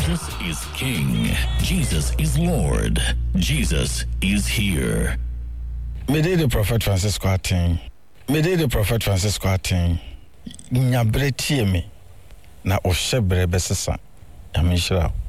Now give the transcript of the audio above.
Jesus is King. Jesus is Lord. Jesus is here. Me dey the Prophet Francisco Aten. Nyabre tie me. Na ohye bre besesa. Yamishira.